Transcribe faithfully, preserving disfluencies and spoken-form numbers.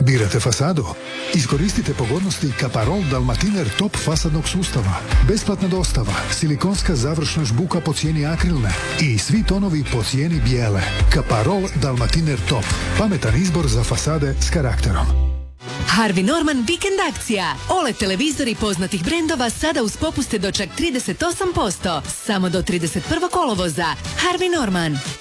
Birate fasadu? Iskoristite pogodnosti Kaparol Dalmatiner Top fasadnog sustava. Besplatna dostava, silikonska završna žbuka po cijeni akrilne i svi tonovi po cijeni bijele. Kaparol Dalmatiner Top. Pametan izbor za fasade s karakterom. Harvey Norman vikend akcija. O L E D televizori poznatih brendova sada uz popuste do čak trideset osam posto. Samo do trideset prvog kolovoza. Harvey Norman.